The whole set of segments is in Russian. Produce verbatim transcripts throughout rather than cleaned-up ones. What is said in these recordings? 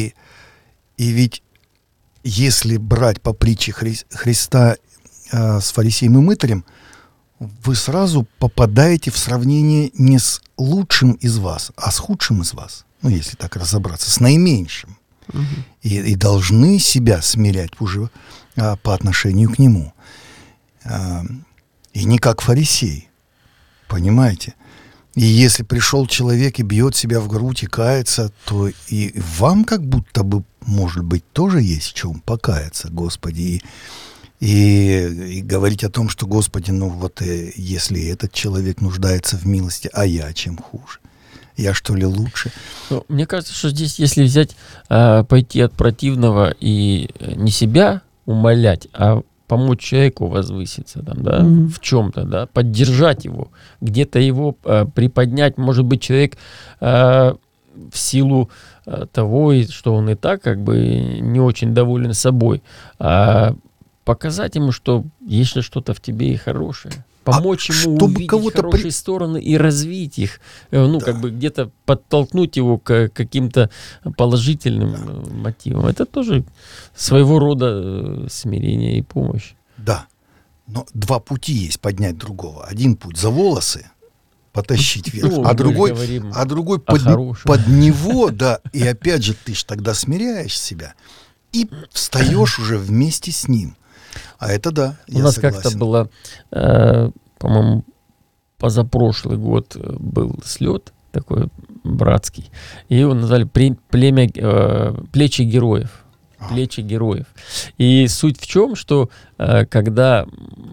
И, и ведь если брать по притче Хри- Христа э, с фарисеем и мытарем, вы сразу попадаете в сравнение не с лучшим из вас, а с худшим из вас. Ну, если так разобраться, с наименьшим. Угу. И, и должны себя смирять уже а, по отношению к нему. А, и не как фарисей. Понимаете? И если пришел человек и бьет себя в грудь и кается, то и вам как будто бы, может быть, тоже есть в чем покаяться, Господи. И, и, и говорить о том, что, Господи, ну вот э, если этот человек нуждается в милости, а я чем хуже? Я что ли лучше? Ну, мне кажется, что здесь, если взять, э, пойти от противного и не себя умолять, а помочь человеку возвыситься там, да, mm-hmm. в чем-то, да, поддержать его, где-то его э, приподнять. Может быть, человек э, в силу э, того, что он и так как бы не очень доволен собой, а показать ему, что есть что-то в тебе и хорошее. Помочь а ему увидеть хорошие при... стороны и развить их. Ну, да. как бы где-то подтолкнуть его к каким-то положительным да. мотивам. Это тоже своего рода смирение и помощь. Да. Но два пути есть поднять другого. Один путь за волосы потащить вверх, ну, а, другой, а другой под, под него, да. И опять же ты ж тогда смиряешь себя и встаешь уже вместе с ним. А это да, У нас согласен. Как-то было, э, по-моему, позапрошлый год был слет такой братский, и его назвали племя, э, плечи героев. Плечи героев. И суть в чем, что э, когда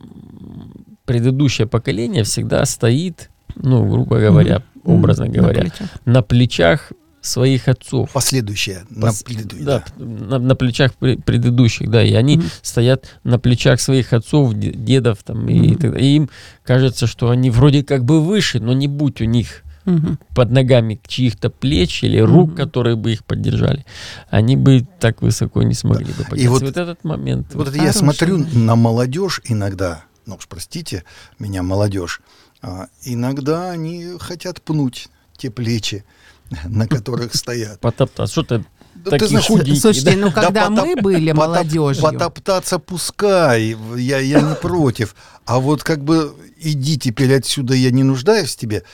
предыдущее поколение всегда стоит, ну, грубо говоря, mm-hmm. образно mm-hmm. говоря, на плечах. на плечах своих отцов. Последующие. Пос... На, предыдущие, да, да. На, на плечах предыдущих, да, и они mm-hmm. стоят на плечах своих отцов, дедов, там, mm-hmm. и, так далее. И им кажется, что они вроде как бы выше, но не будь у них mm-hmm. под ногами чьих-то плеч или рук, mm-hmm. которые бы их поддержали, они бы так высоко не смогли да. бы подняться. И вот, вот этот момент. Вот это я смотрю на молодежь иногда, ну уж простите меня, молодежь, а, иногда они хотят пнуть те плечи, на которых стоят. Потоптаться. Что-то да, такие знаешь, худенькие. Слушайте, да? ну когда да, мы потоп, были молодежью... Потоптаться пускай, я, я не против. А вот как бы иди теперь отсюда, я не нуждаюсь в тебе.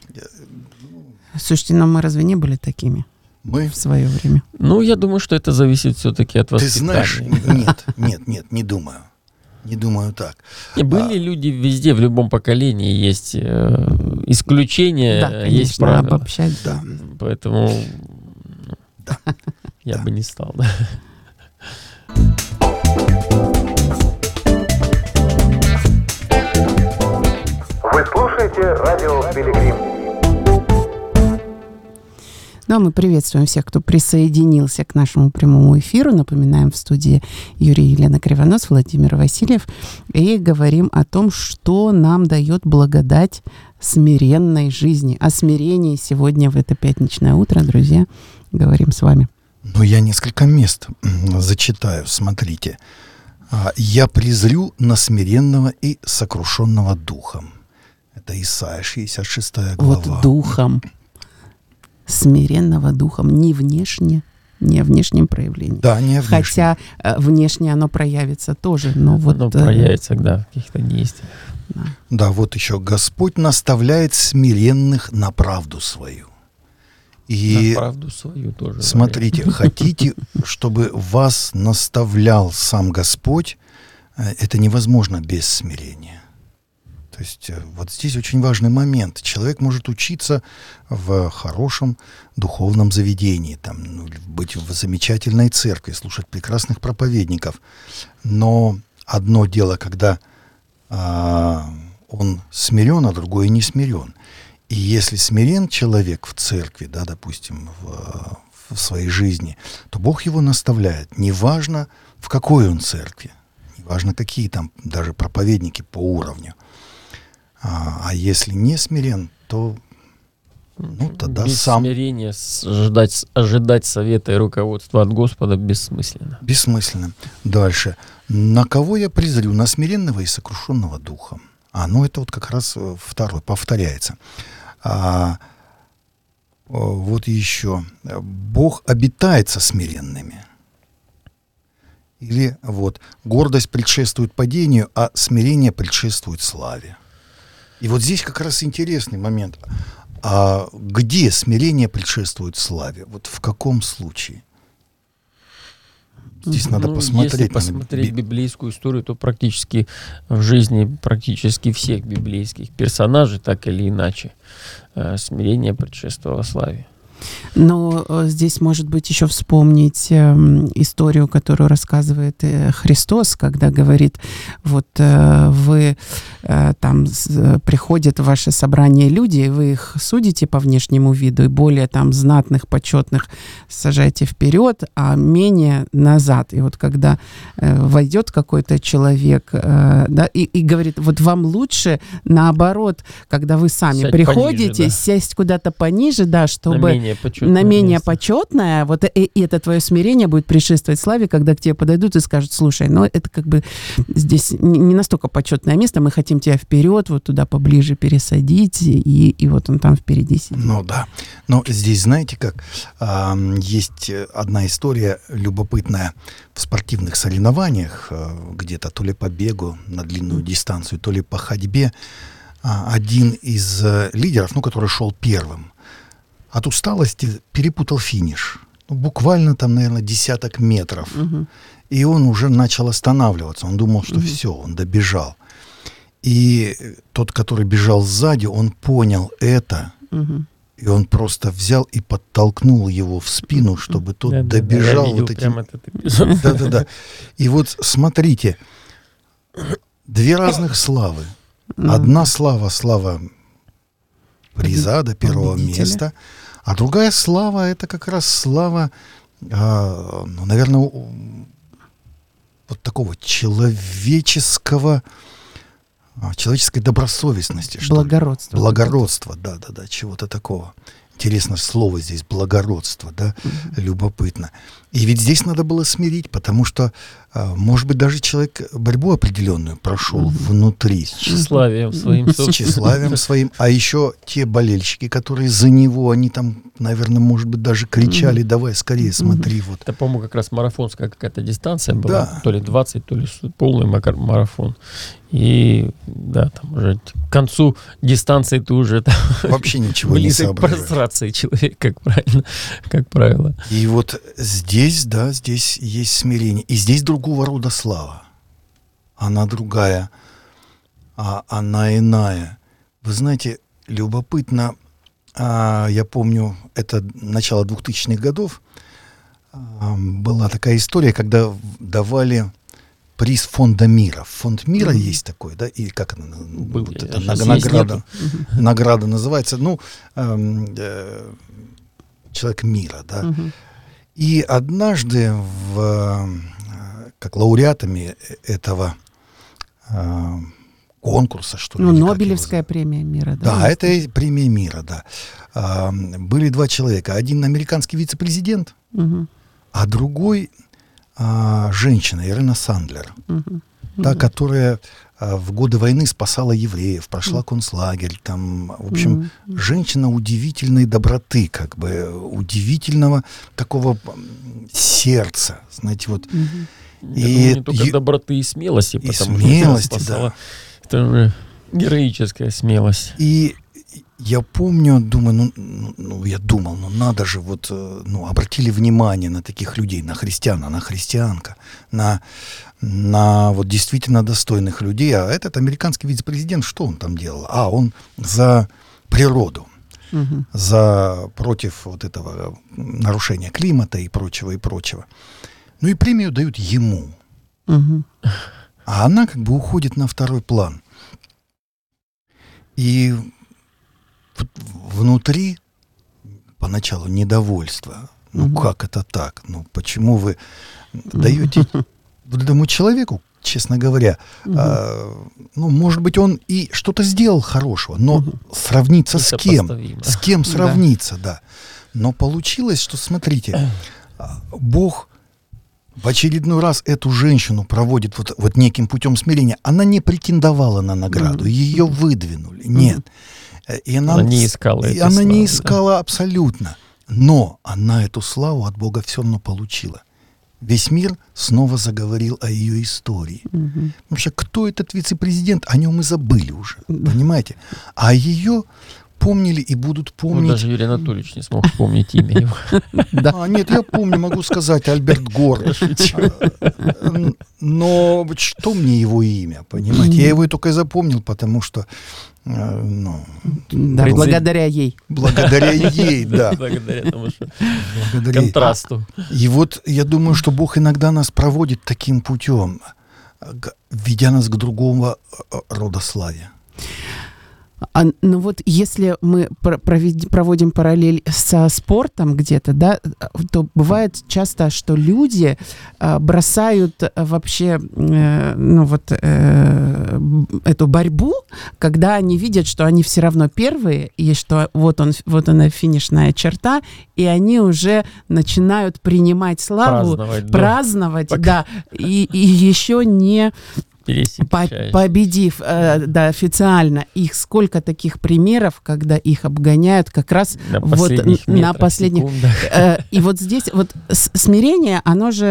Слушайте, но мы разве не были такими? Мы? В свое время. Ну, я думаю, что это зависит все-таки от воспитания. Ты знаешь, нет, нет, нет, не думаю. Не думаю так. И были а, люди везде, в любом поколении есть э, исключения, да, конечно, есть правила. Обобщать, да. Поэтому да. я да. бы не стал. Да. Вы слушаете радио Пилигрим. Ну, а мы приветствуем всех, кто присоединился к нашему прямому эфиру. Напоминаем, в студии Юрий и Елена Кривонос, Владимир Васильев. И говорим о том, что нам дает благодать смиренной жизни. О смирении сегодня в это пятничное утро, друзья, говорим с вами. Ну, я несколько мест зачитаю. Смотрите. «Я презрю на смиренного и сокрушенного духом». Это Исайя, шестьдесят шестая глава. Вот духом. Смиренного духом, не внешне, не о внешнем проявлении. Да, не о внешнем. Хотя э, внешне оно проявится тоже, но вот... Оно проявится, да, в каких-то действиях. Да. да, вот еще. «Господь наставляет смиренных на правду свою». И на правду свою тоже. Смотрите, да. Хотите, чтобы вас наставлял сам Господь, это невозможно без смирения. То есть вот здесь очень важный момент. Человек может учиться в хорошем духовном заведении, там, ну, быть в замечательной церкви, слушать прекрасных проповедников. Но одно дело, когда а, он смирен, а другое не смирен. И если смирен человек в церкви, да, допустим, в, в своей жизни, то Бог его наставляет. Неважно, в какой он церкви, неважно, какие там даже проповедники по уровню. А, а если не смирен, то ну, тогда без сам... смирения ожидать, ожидать совета и руководства от Господа бессмысленно. Бессмысленно. Дальше. «На кого я презрю? На смиренного и сокрушенного духом». А, ну это вот как раз второй, повторяется. А, Вот еще. Бог обитает со смиренными. Или вот гордость предшествует падению, а смирение предшествует славе. И вот здесь как раз интересный момент. А где смирение предшествует славе? Вот в каком случае? Здесь надо ну, посмотреть. Если посмотреть на... библейскую историю, то практически в жизни практически всех библейских персонажей, так или иначе, смирение предшествовало славе. Но здесь, может быть, еще вспомнить э, историю, которую рассказывает э, Христос, когда говорит, вот э, вы э, там с, приходят в ваше собрание люди, и вы их судите по внешнему виду, и более там знатных, почетных сажаете вперед, а менее назад. И вот когда э, войдет какой-то человек, э, да, и, и говорит, вот вам лучше наоборот, когда вы сами сядь приходите, пониже, да. сесть куда-то пониже, да, чтобы... на менее место. Почетное, вот и, и это твое смирение будет предшествовать славе, когда к тебе подойдут и скажут, слушай, ну это как бы здесь не настолько почетное место, мы хотим тебя вперед, вот туда поближе пересадить, и, и вот он там впереди сидит. Ну да, но здесь знаете как, а, есть одна история любопытная в спортивных соревнованиях, где-то то ли по бегу на длинную дистанцию, то ли по ходьбе, один из лидеров, ну который шел первым, от усталости перепутал финиш. Ну, буквально там, наверное, десяток метров. Uh-huh. И он уже начал останавливаться. Он думал, что uh-huh. все, он добежал. И тот, который бежал сзади, он понял это. Uh-huh. И он просто взял и подтолкнул его в спину, чтобы тот да, добежал. Да, вот этим... Да-да-да. И вот смотрите, две разных славы. Uh-huh. Одна слава, слава приза до первого победителя. Места, а другая слава — это как раз слава, э, ну, наверное, вот такого человеческого, человеческой добросовестности. Благородство. Благородство, да-да-да, чего-то такого. Интересно слово здесь «благородство», да, mm-hmm. любопытно. И ведь здесь надо было смирить, потому что, может быть, даже человек борьбу определенную прошел mm-hmm. внутри. С тщеславием своим. С тщеславием своим. А еще те болельщики, которые за него, они там, наверное, может быть, даже кричали, mm-hmm. давай скорее, смотри. Mm-hmm. Вот. Это, по-моему, как раз марафонская какая-то дистанция была. Да. То ли двадцать, то ли полный марафон. И да, там уже к концу дистанции ты уже там вообще ничего не соображаешь. К прострации человека, как правильно, как правило. И вот здесь, да, здесь есть смирение. И здесь другого рода слава. Она другая, а она иная. Вы знаете, любопытно, а, я помню, это начало двухтысячных годов, а, была такая история, когда давали приз фонда мира. Фонд мира mm-hmm. есть такой, да, и как она, Был, вот это награда, награда называется, ну, э, э, человек мира, да. Mm-hmm. И однажды, в, как лауреатами этого э, конкурса, что ли. Ну, Нобелевская премия мира, да. Да, это премия мира, да. Э, были два человека. Один американский вице-президент, mm-hmm. а другой А, женщина Ирена Сандлер, uh-huh. та, uh-huh. которая а, в годы войны спасала евреев, прошла uh-huh. концлагерь, там, в общем, uh-huh. женщина удивительной доброты, как бы удивительного такого сердца, знаете, вот. Uh-huh. И думаю, не только и, доброты и смелости, и потому смелости, что да. Это уже героическая смелость. И я помню, думаю, ну, ну, я думал, ну надо же, вот, ну, обратили внимание на таких людей, на христиан, на христианка, на, на вот действительно достойных людей. А этот американский вице-президент, что он там делал? А, он за природу, угу. за против вот этого нарушения климата и прочего, и прочего. Ну и премию дают ему. Угу. А она как бы уходит на второй план. И внутри поначалу недовольство. Ну, угу. как это так? Ну, почему вы даете вот этому человеку, честно говоря, угу. а, ну, может быть, он и что-то сделал хорошего, но угу. сравниться с кем? С кем сравниться, да. да. Но получилось, что, смотрите, Бог в очередной раз эту женщину проводит вот, вот неким путем смирения. Она не претендовала на награду, угу. ее выдвинули. Нет. И она, она не искала и этой она славы, не да. искала абсолютно. Но она эту славу от Бога все равно получила. Весь мир снова заговорил о ее истории. Мгм. Вообще, кто этот вице-президент, о нем и забыли уже, Да. понимаете? А ее помнили и будут Ну, помнить. даже Юрий Анатольевич не смог вспомнить имя его. Да. А, нет, я помню, могу сказать, Альберт Гор. Н- Но вот что мне его имя, понимаете? Я его и только и запомнил, потому что, э, ну, Да, Принцип- благодаря ей. благодаря ей, да. Благодаря тому, что Благодаря ей. контрасту. И вот я думаю, что Бог иногда нас проводит таким путем, г- ведя нас к другого э, рода славе. А, ну вот если мы про- провед- проводим параллель со спортом где-то, да, то бывает часто, что люди а, бросают а, вообще э, ну вот э, б- эту борьбу, когда они видят, что они все равно первые, и что вот он, вот она финишная черта, и они уже начинают принимать славу, Праздновать, да. праздновать, Пока. да, и, и еще не Пересечь По- чаще. победив э, да, официально. Их сколько таких примеров, когда их обгоняют как раз На вот последних н- на метрах, последних. секундах. Э, и вот здесь вот с- смирение, оно же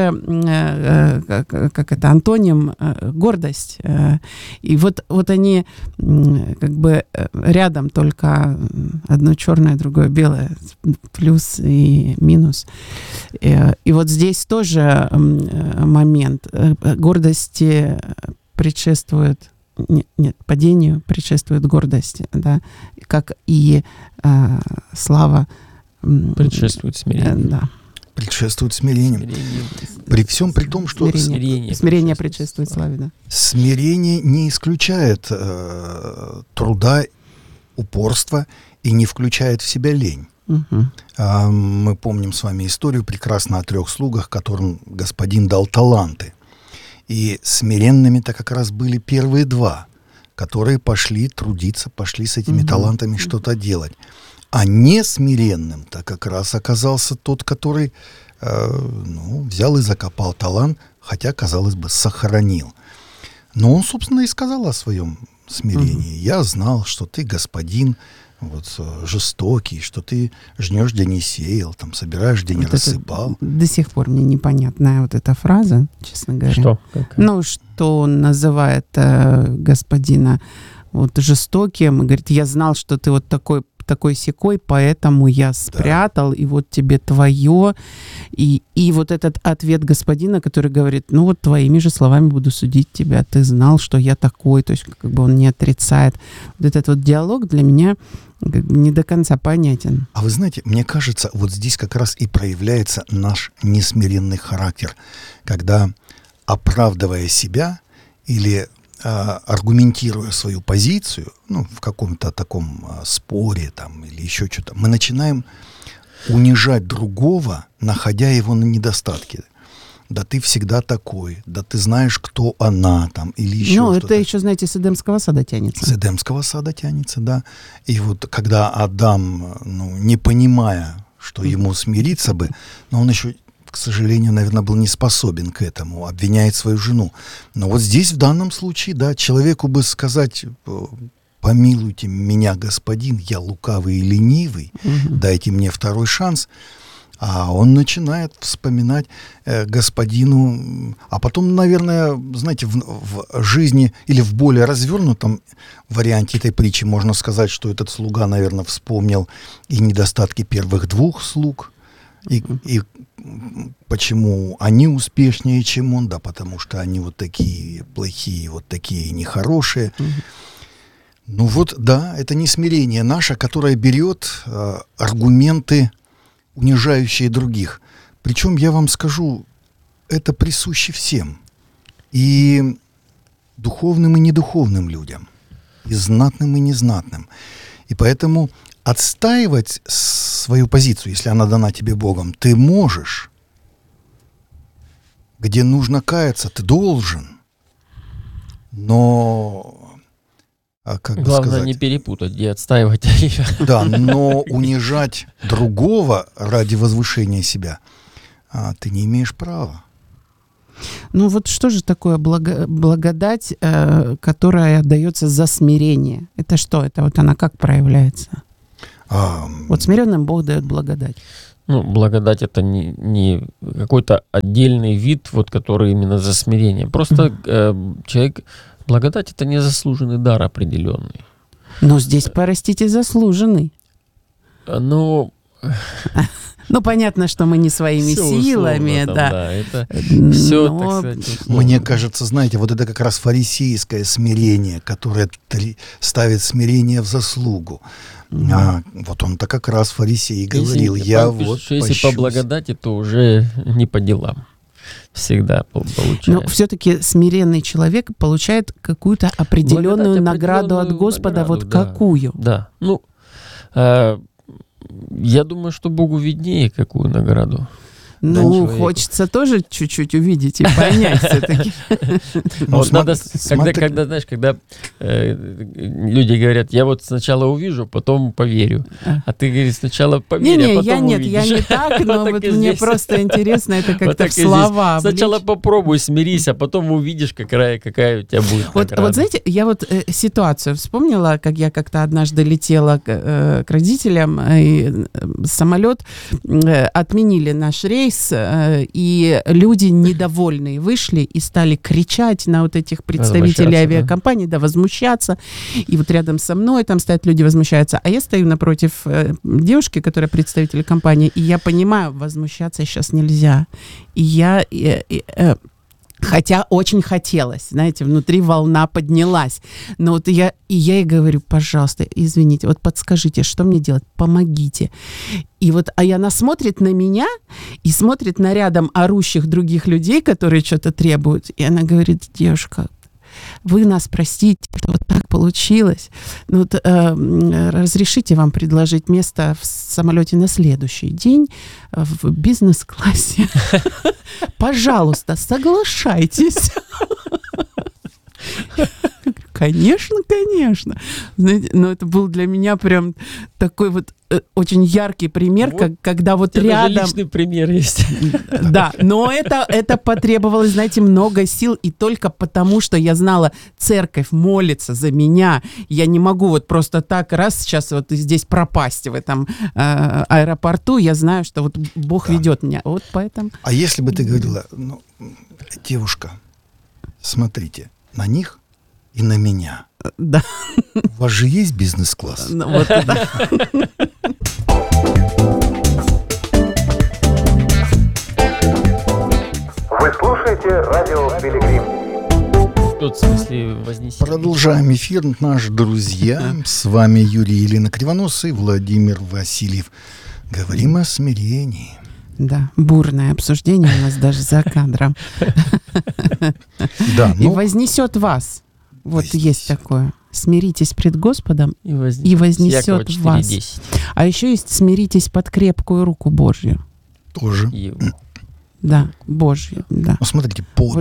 э, э, как, как это антоним э, гордость. Э, и вот вот они м, как бы э, рядом, только одно черное, другое белое, плюс и минус. Э, и вот здесь тоже м, э, момент Э, гордости предшествует, нет, нет, падению предшествует гордость, да, как и э, слава м, Предшествует э, смирению. да. Предшествует смирением. Смирение. При всем при том, что Смирение. Смирение Смирение предшествует предшествует славе, да. смирение не исключает э, труда, упорства и не включает в себя лень. Мгм. А, мы помним с вами историю прекрасно о трех слугах, которым господин дал таланты. И смиренными-то как раз были первые два, которые пошли трудиться, пошли с этими Мгм. талантами что-то делать. А несмиренным-то как раз оказался тот, который э, ну, взял и закопал талант, хотя, казалось бы, сохранил. Но он, собственно, и сказал о своем смирении. «Я знал, что ты господин вот, э, жестокий, что ты жнешь, где не сеял, там, собираешь, где не Вот это рассыпал». до сих пор мне непонятная вот эта фраза, честно говоря. Что? Какая? Ну, что он называет э, господина вот жестоким, и говорит, я знал, что ты вот такой такой сякой, поэтому я спрятал, и вот тебе твое. И, и вот этот ответ господина, который говорит, ну вот твоими же словами буду судить тебя, ты знал, что я такой, то есть как бы он не отрицает. Вот этот вот диалог для меня как бы не до конца понятен. А вы знаете, мне кажется, вот здесь как раз и проявляется наш несмиренный характер, когда, оправдывая себя или а, аргументируя свою позицию, ну, в каком-то таком а, споре там, или еще что-то, мы начинаем унижать другого, находя его на недостатки. Да ты всегда такой, да ты знаешь, кто она там, или еще Ну, что-то. это еще, знаете, с Эдемского сада тянется. С Эдемского сада тянется, да. И вот когда Адам, ну, не понимая, что ему смириться бы, но он еще, к сожалению, наверное, был не способен к этому, обвиняет свою жену. Но вот здесь, в данном случае, да, человеку бы сказать: помилуйте меня, господин, я лукавый и ленивый, Мгм. дайте мне второй шанс. А он начинает вспоминать э, господину, а потом, наверное, знаете, в, в жизни или в более развернутом варианте этой притчи можно сказать, что этот слуга, наверное, вспомнил и недостатки первых двух слуг, и, и почему они успешнее, чем он, да, потому что они вот такие плохие, вот такие нехорошие. Ну вот, да, это не смирение наше, которое берет э, аргументы, унижающие других. Причем, я вам скажу, это присуще всем. И духовным, и недуховным людям. И знатным, и незнатным. И поэтому отстаивать свою позицию, если она дана тебе Богом, ты можешь. Где нужно каяться, ты должен. Но... А как бы Главное сказать? не перепутать, где отстаивать ее. Да, но унижать другого ради возвышения себя а, ты не имеешь права. Ну вот что же такое благо- благодать, э, которая дается за смирение? Это что? Это вот она как проявляется? А, Вот смиренным Бог дает благодать. Ну, благодать это не, не какой-то отдельный вид, вот, который именно за смирение. Просто э, человек, благодать это незаслуженный дар определенный. Но здесь, простите, заслуженный. Ну, Ну, понятно, что мы не своими всё силами, условно там, да. да, это все, Но- так сказать, условно. Мне кажется, знаете, вот это как раз фарисейское смирение, которое три- ставит смирение в заслугу. А, вот он-то как раз фарисей говорил, Если, я там пишут, вот что если пощусь. по благодати, то уже не по делам. Всегда пол- Но получается. все-таки смиренный человек получает какую-то определенную Благодать награду от определенную Господа. награду, Вот да. какую? Да. Ну, э, я думаю, что Богу виднее, какую награду. Ну, человеку. хочется тоже чуть-чуть увидеть и понять все-таки. Ну, вот смо- надо, с- когда, смотри- когда, знаешь, когда э, люди говорят, я вот сначала увижу, потом поверю. А. А ты говоришь, сначала поверь, а Не-не, потом я нет, увидишь. я не так, но Вот так вот и мне здесь. просто интересно это Вот как-то так в и здесь. слова Сначала облечь. попробуй, смирись, а потом увидишь, какая, какая у тебя будет Вот, награда. вот знаете, я вот э, ситуацию вспомнила, как я как-то однажды летела к, э, к родителям, э, и э, самолет э, отменили наш рейс, э, и люди недовольные вышли и стали кричать на вот этих представителей Возмущаться, да? авиакомпаний, да, возмущаться. И вот рядом со мной там стоят люди, возмущаются. А я стою напротив э, девушки, которая представитель компании, и я понимаю, возмущаться сейчас нельзя. И я... э, э, э, Хотя очень хотелось, знаете, внутри волна поднялась. Но вот я, и я ей говорю, пожалуйста, извините, вот подскажите, что мне делать, помогите. И вот, а она смотрит на меня и смотрит на рядом орущих других людей, которые что-то требуют. И она говорит, девушка, вы нас простите, что вот так получилось. Ну, вот, э, разрешите вам предложить место в самолете на следующий день в бизнес-классе. Пожалуйста, соглашайтесь. Конечно, конечно. Знаете, но это был для меня прям такой вот э, очень яркий пример, Вот. как, когда вот У тебя даже рядом... личный пример есть. Да, но это, это потребовалось, знаете, много сил, и только потому, что я знала, церковь молится за меня. Я не могу вот просто так раз сейчас вот здесь пропасть в этом э, аэропорту. Я знаю, что вот Бог Да. ведет меня. Вот поэтому... А если бы ты говорила, ну, девушка, смотрите, на них и на меня. Да, У вас же есть бизнес-класс? ну, вот это. Вы слушаете радио Пилигрим. Тут, в смысле, вознесение. Продолжаем эфир, наши друзья. С вами Юрий и Елена Кривонос и Владимир Васильев. Говорим о смирении. Да, бурное обсуждение у нас даже за кадром. Да, И ну, вознесет вас. Вот вознесет. есть такое. Смиритесь пред Господом, И, вознес... и вознесет Якова вас. четыре десять. А еще есть смиритесь под крепкую руку Божью. тоже. Его. Да, Божью, да. Ну, смотрите, под